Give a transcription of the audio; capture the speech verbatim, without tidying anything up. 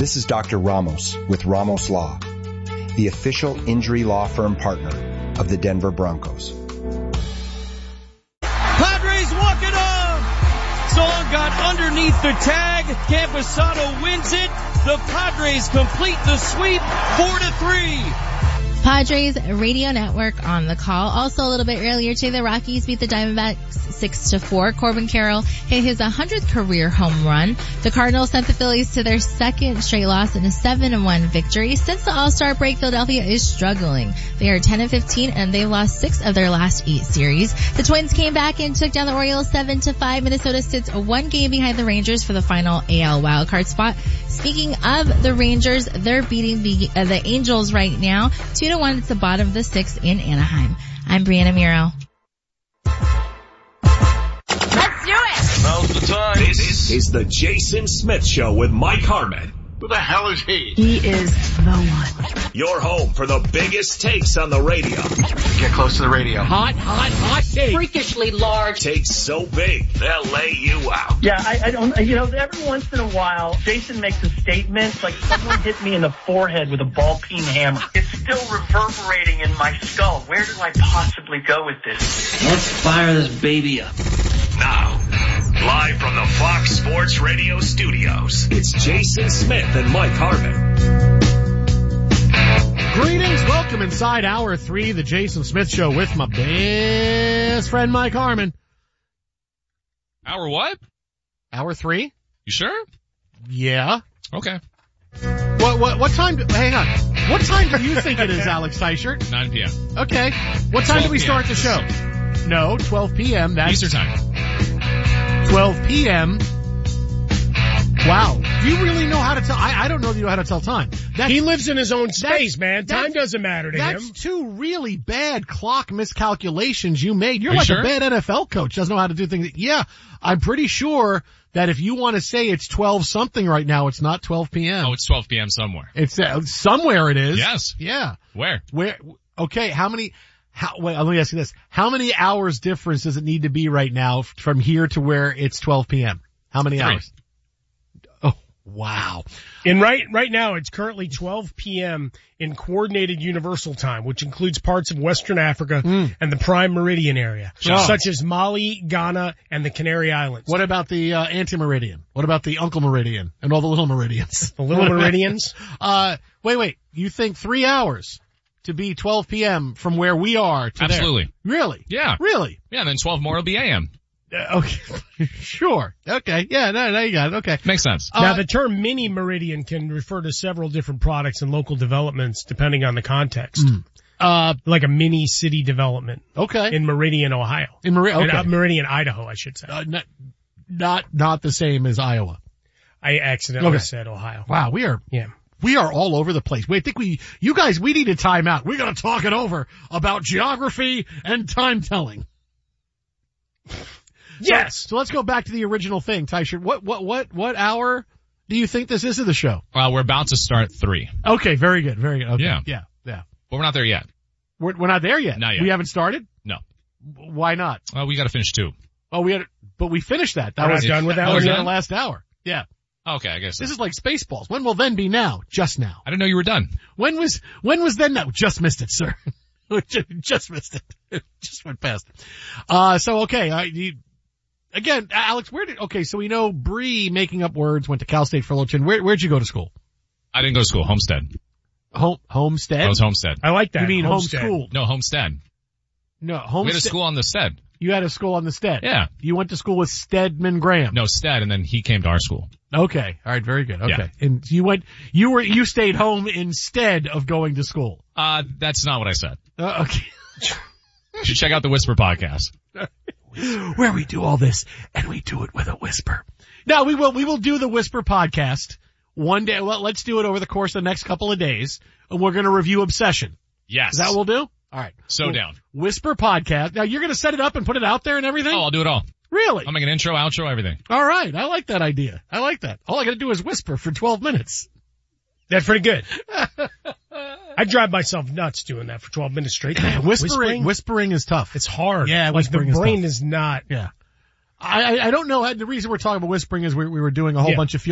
This is Doctor Ramos with Ramos Law, the official injury law firm partner of the Denver Broncos. Padres walk it off! Song got underneath the tag. Campusano wins it. The Padres complete the sweep, four to three. Padres Radio Network on the call. Also a little bit earlier today, the Rockies beat the Diamondbacks six to four. Corbin Carroll hit his one hundredth career home run. The Cardinals sent the Phillies to their second straight loss in a seven to one victory. Since the All-Star break, Philadelphia is struggling. They are ten and fifteen and they've lost six of their last eight series. The Twins came back and took down the Orioles seven to five. Minnesota sits one game behind the Rangers for the final A L wildcard spot. Speaking of the Rangers, they're beating the uh, the Angels right now, two to one. It's the bottom of the sixth in Anaheim. I'm Brianna Muro. Let's do it! Now's the time. This is the Jason Smith Show with Mike Harmon. Who the hell is he? He is the one. Your home for the biggest takes on the radio. Get close to the radio. Hot, hot, hot take. Freakishly large. Takes so big, they'll lay you out. Yeah, I, I don't, you know, every once in a while, Jason makes a statement like someone hit me in the forehead with a ball-peen hammer. It's still reverberating in my skull. Where do I possibly go with this? Let's fire this baby up. Now, live from the Fox Sports Radio studios, it's Jason Smith and Mike Harmon. Greetings, welcome inside hour three, the Jason Smith Show with my best friend Mike Harmon. Hour what? Hour three? You sure? Yeah. Okay. What, what, what time, do, hang on. What time do you think it is, Alex Teichert? nine p.m. Okay. What time do we start the show? No, twelve p.m. That's Easter time. twelve p.m. Wow. Do you really know how to tell? I, I don't know if you know how to tell time. That's, He lives in his own space, man. Time doesn't matter to that's him. That's two really bad clock miscalculations you made. You're Are you like sure? a bad N F L coach. Doesn't know how to do things. Yeah, I'm pretty sure that if you want to say it's twelve something right now, it's not twelve p.m. Oh, it's twelve p.m. somewhere. It's uh, somewhere it is. Yes. Yeah. Where? Where? Okay. How many? How? Wait. Let me ask you this: how many hours difference does it need to be right now from here to where it's twelve p.m.? How many Three. hours? Oh, wow. And right, right now it's currently twelve p.m. in coordinated universal time, which includes parts of Western Africa Mm. and the Prime Meridian area, Oh. such as Mali, Ghana, and the Canary Islands. What about the uh, anti-meridian? What about the uncle meridian and all the little meridians? The little meridians? uh, wait, wait. You think three hours to be twelve p.m. from where we are to Absolutely. there? Really? Yeah. Really? Yeah, then twelve more will be A M. Uh, okay. Sure. Okay. Yeah, no, no, you got it. Okay. Makes sense. Uh, Now, the term mini meridian can refer to several different products and local developments depending on the context. Mm. Uh, Like a mini city development okay. in Meridian, Ohio. In Meri- okay. In, uh, Meridian, Idaho, I should say. Uh, not, not, not the same as Iowa. I accidentally Okay. said Ohio. Wow. We are, Yeah. we are all over the place. Wait, I think we, you guys, we need a timeout. We're going to talk it over about geography and time telling. Yes. So, so let's go back to the original thing, Teichert. What, what, what, what hour do you think this is of the show? Well, we're about to start three, Okay, very good, very good. Okay. Yeah. Yeah, yeah. but we're not there yet. We're, we're not there yet. Not yet. We haven't started? No. Why not? Well, we got to finish two. Oh, we had, but we finished that. That We're was not done with that that was one in yet? the last hour. Yeah. Okay, I guess so. This is like Spaceballs. When will then be now? Just now. I didn't know you were done. When was, when was then now? Just missed it, sir. just, just missed it. just went past it. Uh, so okay, I, you, again, Alex, where did, okay, so we know Bree, making up words, went to Cal State Fullerton. Where, where'd you go to school? I didn't go to school. Homestead. Home, Homestead? I was Homestead. I like that. You mean Homestead. homeschooled? No, Homestead. No, We had a Homestead. school on the Stead. You had a school on the Stead. Yeah. You went to school with Stedman Graham. No, Stead, and then he came to our school. Okay. All right. Very good. Okay. Yeah. And you went, you were, you stayed home instead of going to school. Uh, that's not what I said. Uh, okay. You should check out the Whisper podcast. Where we do all this and we do it with a whisper. Now we will, we will do the Whisper podcast one day. Well, let's do it over the course of the next couple of days, and we're going to review Obsession. Yes. Is that what we'll do? All right. So Well, down. Whisper podcast. Now you're going to set it up and put it out there and everything? Oh, I'll do it all. Really? I'll make an intro, outro, everything. All right. I like that idea. I like that. All I got to do is whisper for twelve minutes. That's pretty good. I drive myself nuts doing that for twelve minutes straight. whispering, Whispering? whispering is tough. It's hard. Yeah, like the whispering is brain tough. is not. Yeah. I, I, I don't know. The reason we're talking about whispering is we, we were doing a whole Yeah. bunch of